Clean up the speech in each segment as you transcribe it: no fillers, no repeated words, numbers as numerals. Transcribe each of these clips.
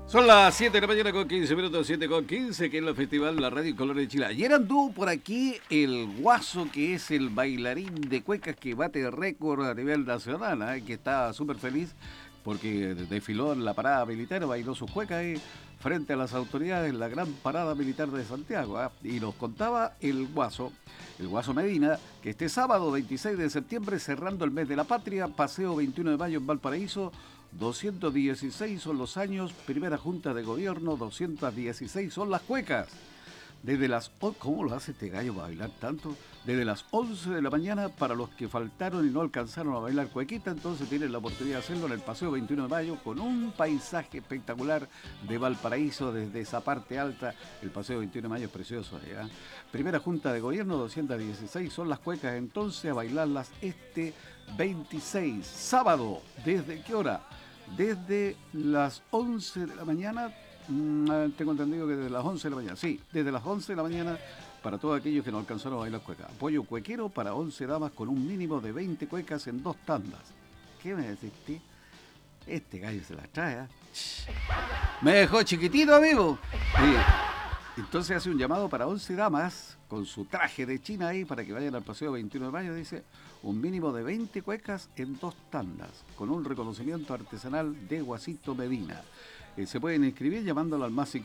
Son las 7 de la mañana con 15 minutos, 7 con 15, que es el Festival La Radio Color de Chile. Ayer anduvo por aquí el Guaso, que es el bailarín de cuecas que bate récord a nivel nacional, que está súper feliz porque desfiló en la parada militar, bailó sus cuecas ahí frente a las autoridades en la gran parada militar de Santiago. Y nos contaba el Guaso Medina, que este sábado 26 de septiembre, cerrando el mes de la patria, paseo 21 de mayo en Valparaíso, 216 son los años, primera junta de gobierno, 216 son las cuecas. Desde las... ¿Cómo lo hace este gallo para bailar tanto? Desde las 11 de la mañana, para los que faltaron y no alcanzaron a bailar cuequita, entonces tienen la oportunidad de hacerlo en el Paseo 21 de Mayo, con un paisaje espectacular de Valparaíso desde esa parte alta. El Paseo 21 de Mayo es precioso. Primera junta de gobierno, 216 son las cuecas, entonces a bailarlas este 26, sábado. ¿Desde qué hora? Desde las 11 de la mañana. Tengo entendido que desde las 11 de la mañana. Sí, desde las 11 de la mañana, para todos aquellos que no alcanzaron a bailar cueca. Apoyo cuequero para 11 damas con un mínimo de 20 cuecas en 2 tandas. ¿Qué me decís, tío? Este gallo se las trae, Me dejó chiquitito, amigo. Entonces hace un llamado para 11 damas con su traje de China ahí para que vayan al Paseo 21 de Mayo. Dice, un mínimo de 20 cuecas en 2 tandas, con un reconocimiento artesanal de Guasito Medina. Se pueden inscribir llamándolo al más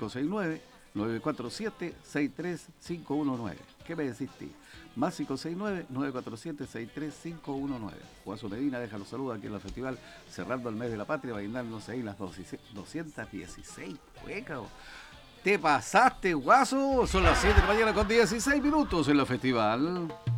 569-947-63519. ¿Qué me decís, tío? Más 569-947-63519. Guaso Medina deja los saludos aquí en el festival, cerrando el mes de la patria, bailándose ahí las 216 cuecas. ¿Te pasaste, Guaso? Son las 7 de la mañana con 16 minutos en el festival.